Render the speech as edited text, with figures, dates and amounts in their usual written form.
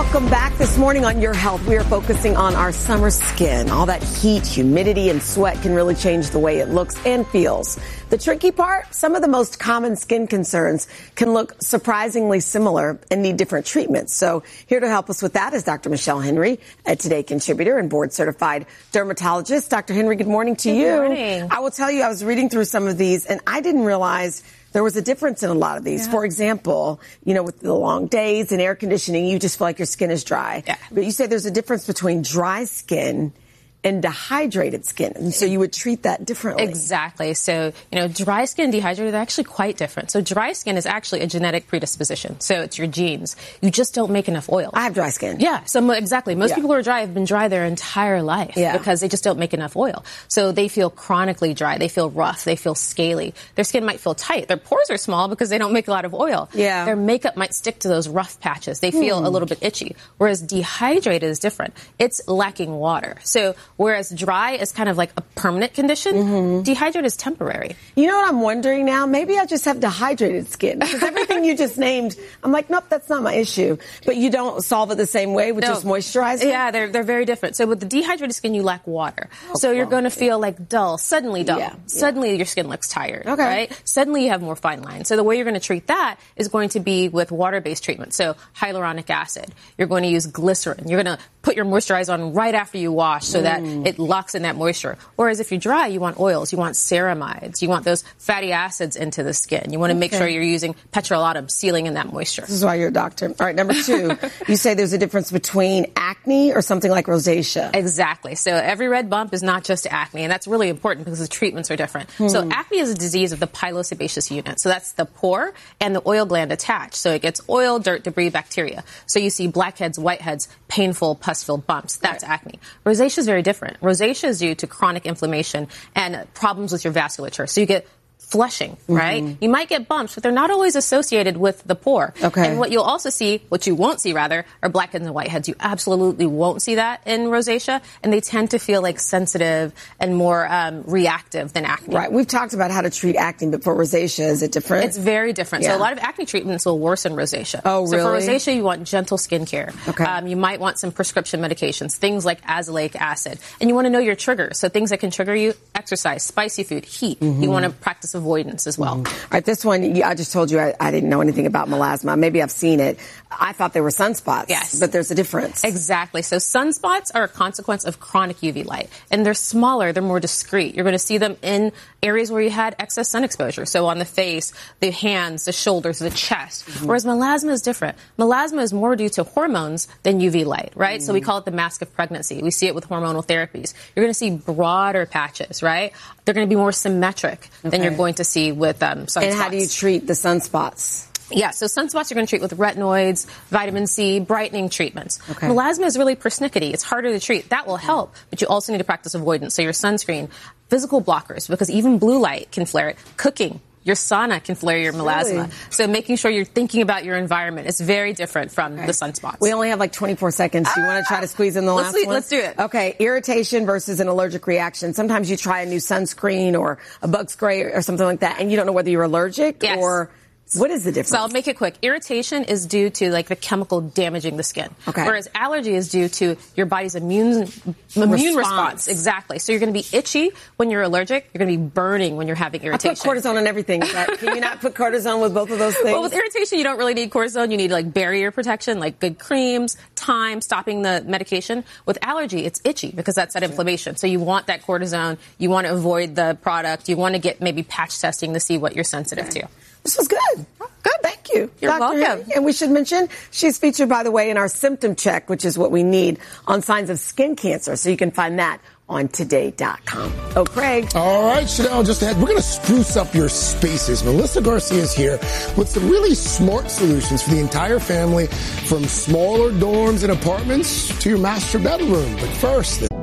Welcome back. This morning on Your Health, we are focusing on our summer skin. All that heat, humidity, and sweat can really change the way it looks and feels. The tricky part, some of the most common skin concerns can look surprisingly similar and need different treatments. So here to help us with that is Dr. Michelle Henry, a Today contributor and board-certified dermatologist. Dr. Henry, good morning to you. Good morning. I will tell you, I was reading through some of these, and I didn't realize there was a difference in a lot of these. Yeah. For example, with the long days and air conditioning, you just feel like your skin is dry. Yeah. But you say there's a difference between dry skin and dehydrated skin. And so you would treat that differently. Exactly. So, dry skin and dehydrated are actually quite different. So dry skin is actually a genetic predisposition. So it's your genes. You just don't make enough oil. I have dry skin. Yeah. So exactly. Most people who are dry have been dry their entire life because they just don't make enough oil. So they feel chronically dry. They feel rough. They feel scaly. Their skin might feel tight. Their pores are small because they don't make a lot of oil. Yeah. Their makeup might stick to those rough patches. They feel a little bit itchy. Whereas dehydrated is different. It's lacking water. So whereas dry is kind of like a permanent condition, dehydrated is temporary. You know what I'm wondering now? Maybe I just have dehydrated skin. Because everything you just named, I'm like, nope, that's not my issue. But you don't solve it the same way with just moisturizing? Yeah, they're very different. So with the dehydrated skin, you lack water. So you're going to feel like suddenly dull. Yeah. Suddenly your skin looks tired, right? Suddenly you have more fine lines. So the way you're going to treat that is going to be with water-based treatment. So hyaluronic acid. You're going to use glycerin. You're going to put your moisturizer on right after you wash so that it locks in that moisture. Whereas if you're dry, you want oils, you want ceramides, you want those fatty acids into the skin. You want to make sure you're using petrolatum, sealing in that moisture. This is why you're a doctor. All right, number 2, you say there's a difference between acne or something like rosacea. Exactly. So every red bump is not just acne, and that's really important because the treatments are different. So acne is a disease of the pilosebaceous unit. So that's the pore and the oil gland attached. So it gets oil, dirt, debris, bacteria. So you see blackheads, whiteheads, painful, pus-filled bumps. That's acne. Rosacea is very different. Rosacea is due to chronic inflammation and problems with your vasculature. So you get flushing, right? You might get bumps, but they're not always associated with the pore. And what you'll also see, what you won't see rather, are blackheads and whiteheads. You absolutely won't see that in rosacea, and they tend to feel like sensitive and more reactive than acne. Right. We've talked about how to treat acne, but for rosacea, is it different? It's very different. So a lot of acne treatments will worsen rosacea. Oh, really? So for rosacea, you want gentle skincare. You might want some prescription medications, things like azelaic acid. And you want to know your triggers. So things that can trigger you: exercise, spicy food, heat. You want to practice avoidance as well. All right, this one, I just told you I didn't know anything about melasma. Maybe I've seen it. I thought they were sunspots. Yes. But there's a difference. Exactly. So sunspots are a consequence of chronic UV light. And they're smaller, they're more discreet. You're going to see them in areas where you had excess sun exposure. So on the face, the hands, the shoulders, the chest. Whereas melasma is different. Melasma is more due to hormones than UV light, right? So we call it the mask of pregnancy. We see it with hormonal therapies. You're going to see broader patches, right? They're going to be more symmetric than you're going to see with sunspots. And how do you treat the sunspots? Yeah, so sunspots you're going to treat with retinoids, vitamin C, brightening treatments. Melasma is really persnickety. It's harder to treat. That will help, but you also need to practice avoidance. So your sunscreen, physical blockers, because even blue light can flare it. Cooking. Your sauna can flare your melasma. Really? So making sure you're thinking about your environment is very different from the sunspots. We only have like 24 seconds. Do you want to try to squeeze in the last one? Let's do it. Okay, irritation versus an allergic reaction. Sometimes you try a new sunscreen or a bug spray or something like that, and you don't know whether you're allergic or... What is the difference? So I'll make it quick. Irritation is due to like the chemical damaging the skin. Whereas allergy is due to your body's immune response. Exactly. So you're going to be itchy when you're allergic. You're going to be burning when you're having irritation. I put cortisone on everything. Can you not put cortisone with both of those things? Well, with irritation, you don't really need cortisone. You need like barrier protection, like good creams, time, stopping the medication. With allergy, it's itchy because that's that inflammation. So you want that cortisone. You want to avoid the product. You want to get maybe patch testing to see what you're sensitive to. This was good. Good. Thank you. You're welcome. Henry. And we should mention she's featured, by the way, in our symptom check, which is what we need on signs of skin cancer. So you can find that on today.com. Oh, Craig. All right, Chanel, just ahead, we're going to spruce up your spaces. Melissa Garcia is here with some really smart solutions for the entire family, from smaller dorms and apartments to your master bedroom. But first...